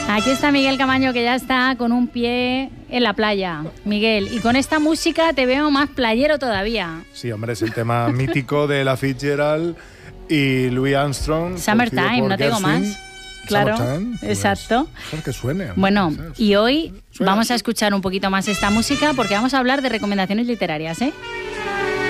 Aquí está Miguel Camaño, que ya está con un pie en la playa. Miguel, y con esta música te veo más playero todavía. Sí, hombre, es el tema mítico de Ella Fitzgerald y Louis Armstrong. Summertime, no tengo más. Claro, Summertime, pues, exacto. Que suene. Bueno, ¿sabes? y hoy Suena vamos a así. escuchar un poquito más esta música porque vamos a hablar de recomendaciones literarias, ¿eh?